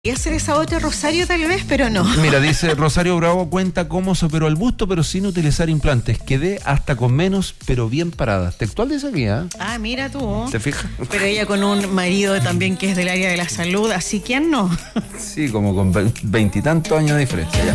Y hacer esa otra Rosario tal vez, pero no. Mira, dice Rosario Bravo, cuenta cómo se operó el busto, pero sin utilizar implantes. Quedé hasta con menos, pero bien parada. Textual dice aquí, ¿eh? Ah, mira tú. ¿Te fijas? Pero ella con un marido también que es del área de la salud, así que no. Sí, como con 20 y tantos años de diferencia.